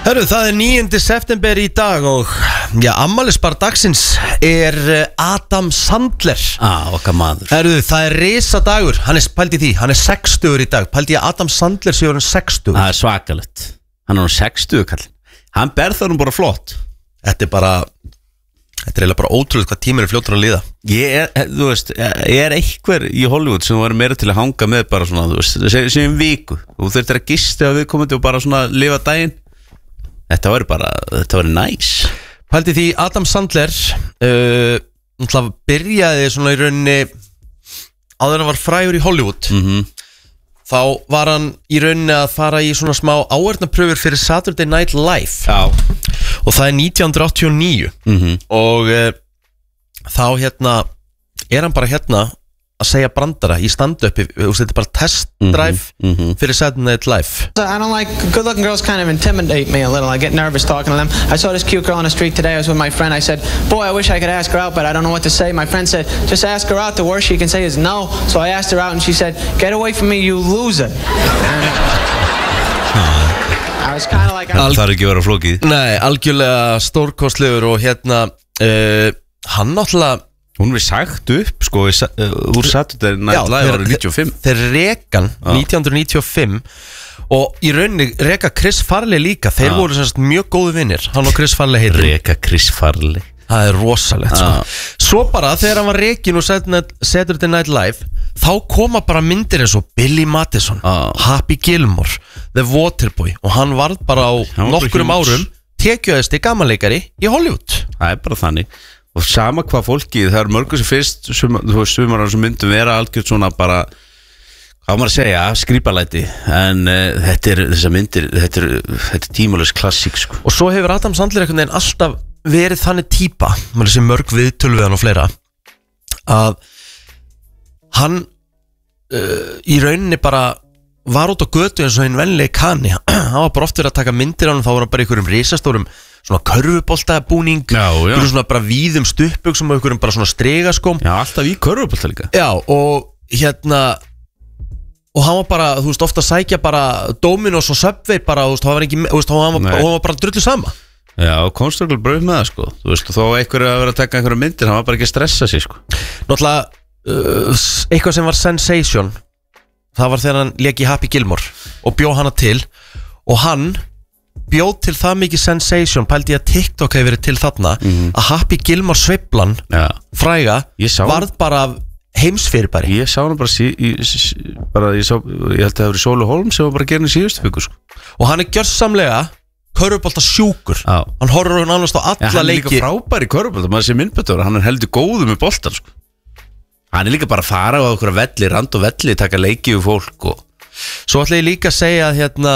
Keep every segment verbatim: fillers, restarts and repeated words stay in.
Hörru, það er níundi september í dag og já, afmælisbarn dagsins er Adam Sandler. Ah, okkar maður. Hörru, það er risadagur, hann er, pældi því, hann er sextugur í dag. Pældi ég að Adam Sandler sé orðinn sextugur. Það er svakalegt. Hann er orðinn sextugur kall. Hann ber það nú bara flott. Þetta er bara, þetta er eiginlega bara ótrúlega hvað tíminn er fljótur að líða. Ég er, þú veist, ég er einhver í Hollywood sem var meira til að hanga með bara svona, þú veist, segjum viku. Þú þurftir að gista að viðkomandi og bara svona lifa daginn. Þetta var bara, þetta var næs. Pældi því Adam Sandler uh, byrjaði svona í rauninni áður en hann var frægur í Hollywood. Mhm. Þá var hann í rauninni að fara í svona smá áheyrnarpröfur fyrir Saturday Night Live. Já. Og það er nítján hundruð áttatíu og níu. Mhm. Og uh, þá hérna er hann bara hérna að segja brandara í stand-upi. Þetta er bara test-drive mm-hmm. fyrir Saturday Night Live. I don't like good-looking girls. Kind of intimidate me a little. I get nervous talking to them. I saw this cute girl on the street today. I was with my friend. I said, boy, I wish I could ask her out, but I don't know what to say. My friend said, just ask her out. The worst she can say is no. So I asked her out and she said, get away from me, you loser. And I was kind of like Það þarf ekki að vera flókið. Nei, algjörlega stórkostlegur og hérna uh, hann náttúrulega Hún við sagt upp sko uh, úr Saturday Night Live árið níutíu og fimm. Þeir rekan nítján hundruð níutíu og fimm og í rauninni reka Chris Farley líka. Þeir Já. voru semst mjög góðu vinnir. Hann og Chris Farley heitir. Reka Chris Farley. Það er rosalegt sko. Já. Svo bara þegar hann var rekin úr Saturday Night Live þá koma bara myndir eins og Billy Madison, Já. Happy Gilmore, The Waterboy og hann varð bara á Hann var bara nokkrum huge. árum tekjuðist í gamanleikari í Hollywood. Það er bara þannig. Og sama hvað fólki, það er mörgur sem fyrst sum, þú veist, sumar sem myndum vera algjört svona bara, hvað maður að segja, skrýpalæti. En uh, þetta er, þessar myndir, þetta er, þetta er tímalaus klassík sko. Og svo hefur Adam Sandler einhvern veginn alltaf verið þannig típa, maður sé mörg viðtölu við hann og fleira, að hann uh, í rauninni bara var út á götu eins og einn venlegi kani. Hann var bara oft verið að taka myndir á hann, þá var hann bara einhverjum risastórum svona körfuboltabúning, Já, já. einhverjum svona bara víðum stuttbuxum og einhverjum bara svona stregaskóm. Já, alltaf í körfubolta líka. Já, og hérna og hann var bara, þú veist, ofta að sækja bara Dominos og Subway bara, þú veist, hann var ekki, þú veist, hann var, Nei. og hann var bara drullu sama. Já, konstraklega bröð með það sko. Þú veist, og þó einhverju að vera að taka einhverju myndir, hann var bara ekki að stressa sig sko. Náttúrulega uh, eitthvað sem var sensation, það var þegar hann lék í Happy Gilmore og bjó hana til og hann bjóð til það mikið sensation, pældi ég að TikTok hefur verið til þarna, Mhm. að Happy Gilmore sveiflan Já. fræga Ég sá- varð bara af heimsfyrirbæri. Ég sá hann bara, sí, í, sí, bara ég, sá, ég held að það hefur verið Sólu Holm sem var bara að gera hann í síðustu viku sko. Og hann er gjörsamlega körfubolta sjúkur. Já. Hann horfir hann annars á Ja, alla hann er leiki. líka frábær í körfubolta, maður sé myndbötur, hann er heldur góður með boltan sko. Hann er líka bara að fara á okkur velli, rand og velli, taka leiki við fólk og... Svo ætla ég líka að segja að hérna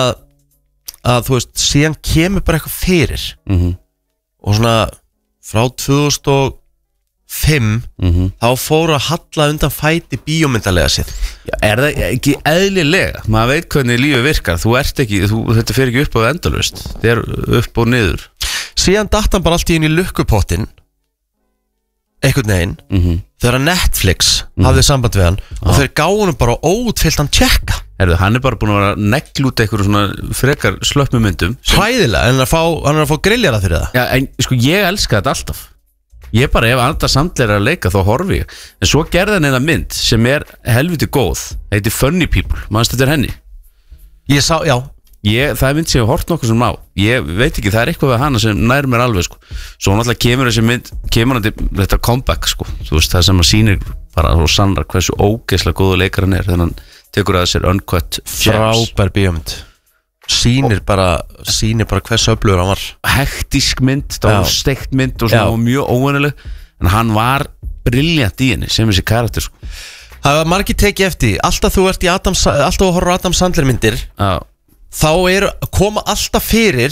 að þú veist, síðan kemur bara eitthvað fyrir mm-hmm. og svona frá tvö þúsund og fimm Mm-hmm. þá fóru að halla undan fæti bíómyndalega sér. Já, er það ekki eðlilega? Maður veit hvernig lífið virkar, þú ert ekki, þú, þetta fer ekki upp á endalaust, þetta er upp og niður. Síðan datt hann bara allt í inn í lukkupottin einhvern veginn Mm-hmm. þegar Netflix hafði samband við hann og þeir gáðu hann bara óutfylltan tjekka. Herðu, hann er bara búin að vera að negla út eitthvað svona frekar slöppmumyndum sem... Hræðilega, en að fá, hann er að fá grilljara fyrir það. Já, en sko ég elska þetta alltaf. Ég bara, ef Adam Sandler er að leika þá horfi ég. En svo gerði hann eina mynd sem er helviti góð, heiti Funny People, mannst þetta er henni. Ég sá, já, Ég, það er mynd sem ég hef hort nokkuð sem á. Ég veit ekki, það er eitthvað við hana sem nær mér alveg sko. Svo náttúrulega kemur þessi mynd, kemur hann til þetta comeback sko. Þú veist, það sem að sýnir bara og sannar hversu ógeðslega góðu leikar hann er, þannig hann tekur að sér uncut gems. frábær bíómynd. Sýnir bara, sýnir bara hversu öflugur hann var. Hektísk mynd, það var Já. steikt mynd og svona Já. og mjög óvennileg, en hann var brilljant í henni sem þessi karakter sko. Það var margir tekið eftir því. Alltaf þú ert í Adam, alltaf þú horfður á Adam Sandler myndir, Já. þá er koma alltaf fyrir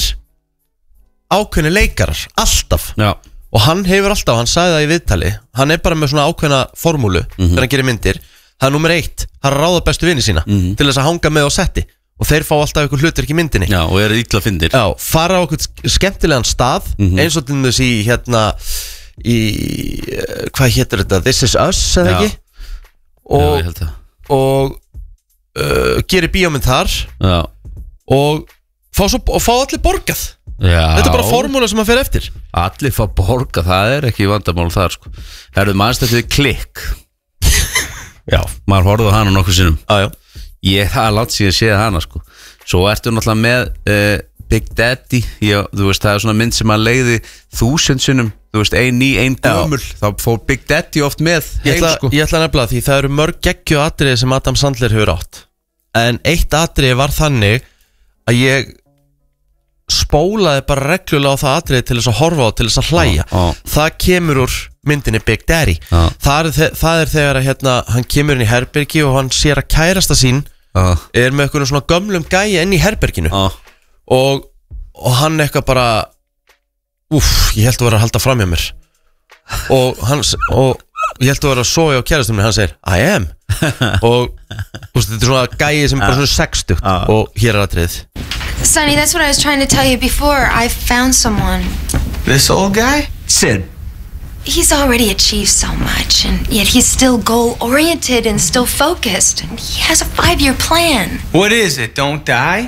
ákveðni leikarar, alltaf. Já. Og hann hefur alltaf, hann sagði það í viðtali, hann er bara með svona ákveðna formúlu þegar hann gerir myndir. Það er nummer eitt, hann er að ráða bestu vini sína til þess að hanga með á setti og þeir fá alltaf eitthvað hlutverk í myndinni. Já, og eru illa fyndir. Já, fara á eitthvað skemmtilegan stað eins og til þess í hérna í, uh, hvað hétur þetta, This Is Us eða Já. ekki? Já, Og, ég held það. og uh, gerir bíómynd þar Já. og fá, svo, og fá allir borgað. Já. Þetta er bara formúla sem hann fer eftir. Allir fá borga, það er ekki vandamál þar sko. Herðu, maður stættið klikk. Já, maður horfði á hana nokkuð sinnum. Já, já. Ég, það er langt síðan að séð hana sko. Svo ertu náttúrulega með uh, Big Daddy. Já, þú veist, það er svona mynd sem að leiði þúsund sinnum. Þú veist, ein ný, ein gömul. Þá fór Big Daddy oft með Ég heim ætla, sko. ég ætla nefnilega því það eru mörg geggju atriði sem Adam Sandler hefur átt. En eitt atriði var þannig að ég spólaði bara reglulega á það atriði til þess að horfa á, til þess að hlæja. Ó, ó. Það kemur úr myndinni Big Daddy. Það er, það er þegar að hérna, hann kemur inn í herbergi og hann sér að kærasta sín Ó. er með eitthvað svona gömlum gæja inn í herberginu. Ó. og, og hann eitthvað bara uff, ég held að vera að halda fram hjá mér og, hans, og ég held að vera að soja á kærastunni, hann segir I am og úst, þetta er svona gæi sem er bara svona sextugt Ah. og hér er atriðið. Sonny, that's what I was trying to tell you before. I found someone. This old guy? Sid. He's already achieved so much, and yet he's still goal-oriented and still focused. And he has a five-year plan. What is it? Don't die?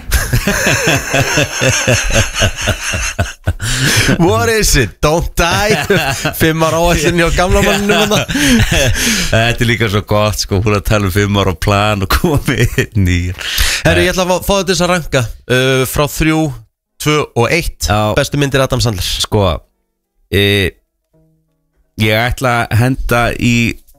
What is it? Don't die. Fimm ára áætlinni á gamla mannum. Þetta er líka svo gott sko. Hún er að tala um fimm ára plan og komið inn í. Herri, ég ætla að fá, fá þetta þess að ranka uh, frá þrjú, tvö og eitt. Já. Bestu myndir Adam Sandler. Sko e, Ég ætla að henda í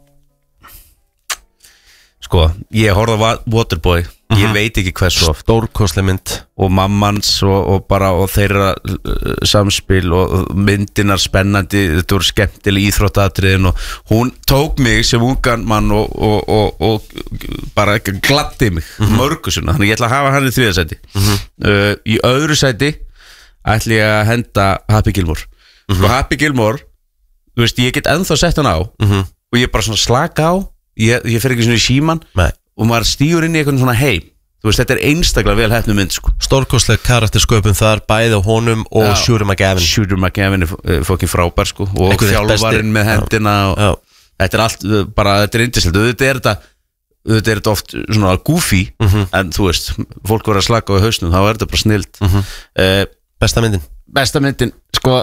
Sko, ég horfði á Waterboy. Ég veit ekki hversu oft. Stórkostleg mynd. Og mammans og, og bara og þeirra uh, samspil og, og myndinar spennandi. Þetta voru skemmtileg íþróttatriðin og hún tók mig sem ungan mann og, og, og, og bara gladdi mig mm -hmm. mörgu sinna. Þannig ég ætla að hafa hann í þriðja sæti. mm -hmm. uh, Í öðru sæti ætla ég að henda Happy Gilmore. mm -hmm. Sko Happy Gilmore, þú veist, ég get ennþá sett hann á mm -hmm. og ég bara svona slaka á. Ég, ég fer ekki svona í síman. Nei. Og maður stígur inn í eitthvað svona heim. Þú veist, þetta er einstaklega vel hefnu mynd sko. Stórkostleg karaktersköpun þar, bæði á honum og já. Shooter McGavin. Shooter McGavin er fokkin frábær sko. Og þjálfarinn með hendina og já. Þetta er allt, bara, þetta er yndislegt. Þetta er þetta Þetta er þetta oft svona goofy mm -hmm. en þú veist, fólk voru að slaka á hausnum, þá er þetta bara snild. mm -hmm. uh, Besta myndin? Besta myndin, sko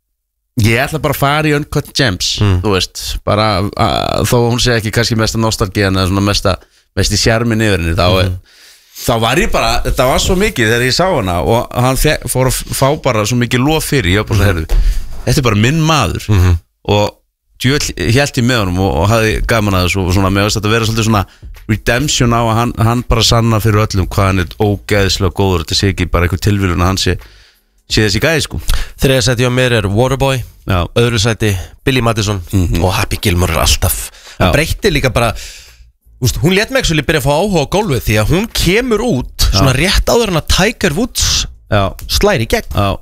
ég ætla bara að fara í Uncut Gems. mm. Þú veist, bara uh, þó hún sé ekki kannski mesta nostalgían eða svona mesta, mest í sjarmin yfir henni, þá, mm -hmm. þá var ég bara, þetta var svo mikið þegar ég sá hana og hann fór að fá bara svo mikið lof fyrir. Ég var bara, herru, þetta er bara minn maður. mm -hmm. Og djöld held ég með honum og, og hafði gaman að þessu og svona, mér veist þetta vera svolítið svona redemption á að hann, hann bara sanna fyrir öllum hvað hann er ógeðslega góður. Þetta sé ekki bara einhver tilvílun að hann sé sé þessi gæði sko. Þriðja sæti á mér er Waterboy. Já. Öðru sæti Billy Madison. mm -hmm. Og Happy Gilmore er alltaf. Hann breytti líka bara, úst, hún let mig ekki byrja að fá áhuga á gólfið því að hún kemur út já. Svona rétt áður en að Tiger Woods já. Slæri í gegn já.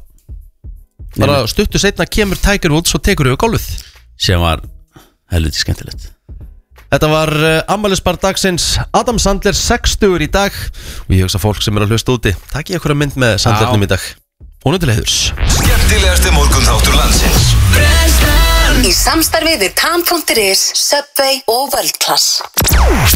Bara stuttu seinna kemur Tiger Woods og tekur yfir gólfið sem var helviti skemmtilegt. Þetta var uh, afmælisbarn dagsins. Adam Sandler sextugur í dag og ég hugsa fólk sem er að hlusta úti, takk ég einhverja mynd með Sandlernum í dag. Honum til heiðurs. Skemmtilegasti morgunþáttur landsins. Í samstarfi við Tam punktur is, Subway og World Class.